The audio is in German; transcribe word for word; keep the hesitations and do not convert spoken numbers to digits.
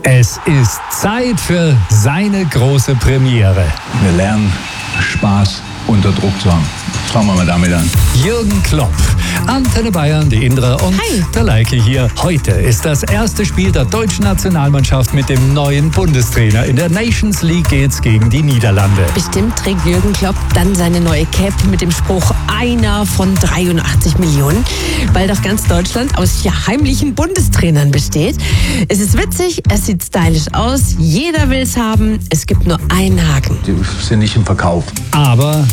Es ist Zeit für seine große Premiere. Wir lernen, Spaß unter Druck zu haben. Fangen wir mal damit an. Jürgen Klopp, Antenne Bayern, die Indra und Hi. der Leike hier. Heute ist das erste Spiel der deutschen Nationalmannschaft mit dem neuen Bundestrainer. In der Nations League geht's gegen die Niederlande. Bestimmt trägt Jürgen Klopp dann seine neue Cap mit dem Spruch einer von dreiundachtzig Millionen, weil doch ganz Deutschland aus ja, heimlichen Bundestrainern besteht. Es ist witzig, es sieht stylisch aus, jeder will es haben, es gibt nur einen Haken. Die sind nicht im Verkauf. Aber